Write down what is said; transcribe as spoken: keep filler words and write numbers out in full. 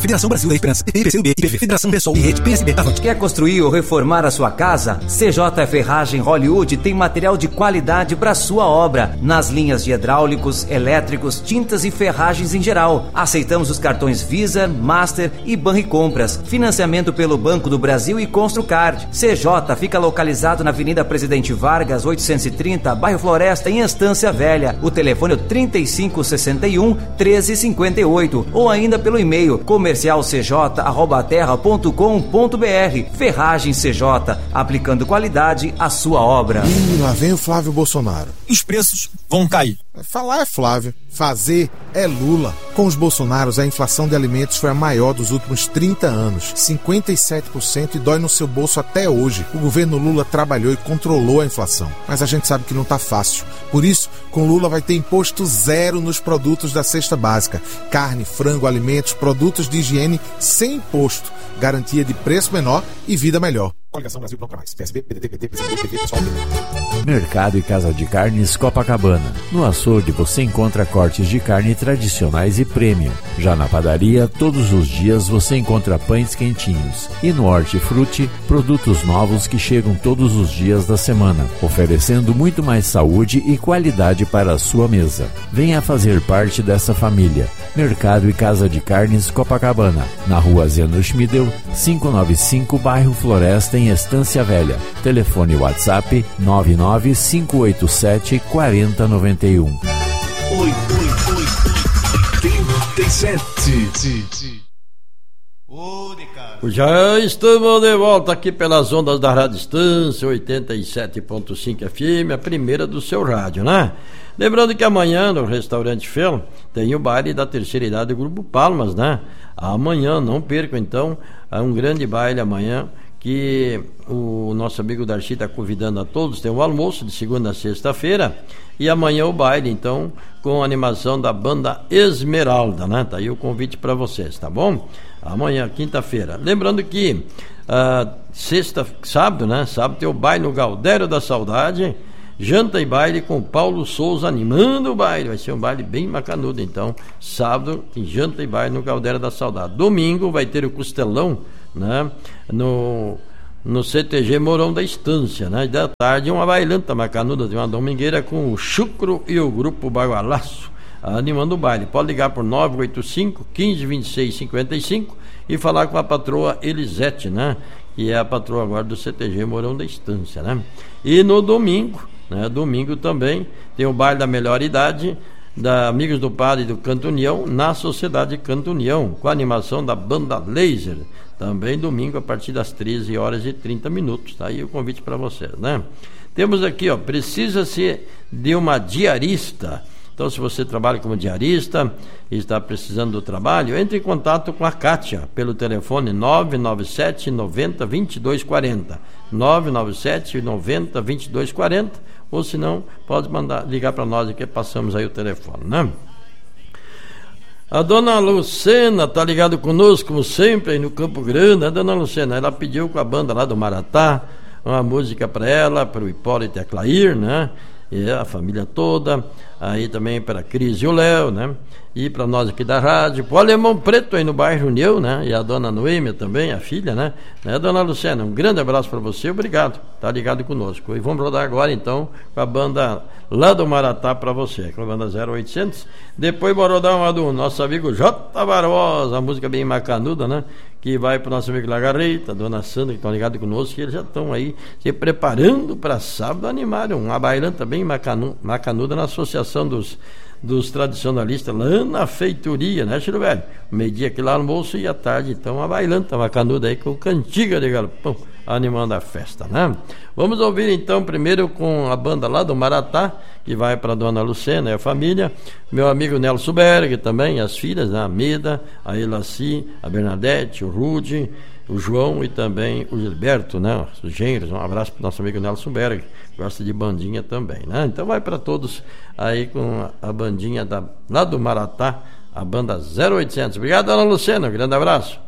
Federação Brasil da Esperança, P T, P C B, I P V, Federação Pessoal e Rede, P S B, Avante. Quer construir ou reformar a sua casa? C J Ferragem Hollywood tem material de qualidade para sua obra, nas linhas de hidráulicos, elétricos, tintas e ferragens em geral. Aceitamos os cartões Visa, Master e Banricompras. Financiamento pelo Banco do Brasil e Construcard. C J fica localizado na Avenida Presidente Vargas, oitocentos e trinta, bairro Floresta, em Estância Velha. O telefone é trinta e cinco sessenta e um, treze cinquenta e oito ou ainda pelo e-mail comercial c j arroba terra ponto com ponto b r. Ferragem C J, aplicando qualidade à sua obra. Ih, lá vem o Flávio Bolsonaro. Os preços vão cair. Falar é Flávio, fazer é Lula. Com os Bolsonaros, a inflação de alimentos foi a maior dos últimos trinta anos, cinquenta e sete por cento, e dói no seu bolso até hoje. O governo Lula trabalhou e controlou a inflação, mas a gente sabe que não tá fácil. Por isso, com Lula vai ter imposto zero nos produtos da cesta básica. Carne, frango, alimentos, produtos de higiene sem imposto. Garantia de preço menor e vida melhor. Coligação Brasil Pronto Pra Mais. P S B, P D T, P T, P C B, P V, Pessoal. Mercado e Casa de Carnes Copacabana. No açougue você encontra cortes de carne tradicionais e premium. Já na padaria, todos os dias você encontra pães quentinhos. E no Hortifruti, produtos novos que chegam todos os dias da semana, oferecendo muito mais saúde e qualidade para a sua mesa. Venha fazer parte dessa família. Mercado e Casa de Carnes Copacabana, na rua Zeno Schmidel, quinhentos e noventa e cinco, bairro Floresta, em Estância Velha. Telefone WhatsApp nove nove cinco oito sete quatro zero nove um. oitenta e sete. Já estamos de volta aqui pelas ondas da Rádio Distância oitenta e sete ponto cinco F M, a primeira do seu rádio, né? Lembrando que amanhã no Restaurante Fel tem o baile da terceira idade do Grupo Palmas, né? Amanhã, não percam então, há um grande baile amanhã que o nosso amigo Darcy está convidando a todos. Tem um almoço de segunda a sexta-feira e amanhã o baile, então, com a animação da banda Esmeralda, né? Tá aí o convite para vocês, tá bom? Amanhã, quinta-feira. Lembrando que uh, sexta, sábado, né? Sábado tem o baile no Galdério da Saudade, janta e baile com Paulo Souza animando o baile. Vai ser um baile bem macanudo, então. Sábado tem janta e baile no Galdério da Saudade. Domingo vai ter o Costelão, né? No, no C T G Morão da Estância, né? E da tarde uma bailanta macanuda de uma domingueira com o Chucro e o Grupo Bagualaço animando o baile. Pode ligar por nove oito cinco, um cinco, dois seis cinco cinco e falar com a patroa Elisete, né? Que é a patroa agora do C T G Morão da Estância, né? E no domingo, né? Domingo também tem o baile da melhor idade da Amigos do Padre do Canto União, na Sociedade Canto União, com a animação da banda Laser. Também domingo a partir das treze horas e trinta minutos. Tá aí o convite para vocês, né? Temos aqui, ó, precisa-se de uma diarista. Então, se você trabalha como diarista e está precisando do trabalho, entre em contato com a Kátia pelo telefone nove nove sete nove zero dois dois quatro zero, nove nove sete nove zero dois dois quatro zero, ou se não, pode mandar, ligar para nós que passamos aí o telefone, né? A dona Lucena está ligada conosco, como sempre, aí no Campo Grande. A dona Lucena, ela pediu com a banda lá do Maratá uma música para ela, para o Hipólito e a Clair, né? E a família toda, aí também para a Cris e o Léo, né? E para nós aqui da rádio, para o Alemão Preto aí no bairro União, né? E a dona Noêmia também, a filha, né? né? Dona Luciana, um grande abraço para você, obrigado, tá ligado conosco. E vamos rodar agora então com a banda lá do Maratá para você, com a banda zero oitocentos. Depois vou rodar uma do nosso amigo J. Barbosa, a música bem macanuda, né? Que vai para o nosso amigo Lagarreita, a dona Sandra, que estão ligados conosco, que eles já estão aí se preparando para sábado animar uma bailanta bem macanu, macanuda na Associação dos, dos Tradicionalistas, lá na feitoria, né, Chiro Velho? Meio-dia aqui lá no almoço e à tarde, então, uma bailanta macanuda aí com cantiga de galpão, animando a festa, né? Vamos ouvir então primeiro com a banda lá do Maratá, que vai para a dona Lucena e a família, meu amigo Nelson Berg também, as filhas, né? A Mida, a Elaci, a Bernadette, o Rude, o João e também o Gilberto, né? Os genros. Um abraço para o nosso amigo Nelson Berg, gosta de bandinha também, né? Então vai para todos aí com a bandinha da, lá do Maratá, a banda zero oitocentos. Obrigado, dona Lucena, um grande abraço.